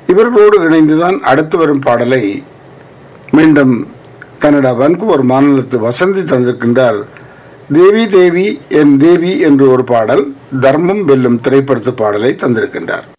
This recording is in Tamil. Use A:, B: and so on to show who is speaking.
A: இவர்களோடு இணைந்துதான் அடுத்து வரும் பாடலை மீண்டும் கனடா வான்கூவர் மாநிலத்து வசந்தி தந்திருக்கின்றார். தேவி தேவி என் தேவி என்று ஒரு பாடல், தர்மம் வெல்லும் திரைப்படத்து பாடலை தந்திருக்கின்றார்.